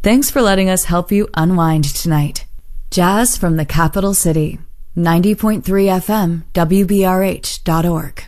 Thanks for letting us help you unwind tonight. Jazz from the capital city. 90.3 FM, WBRH.org.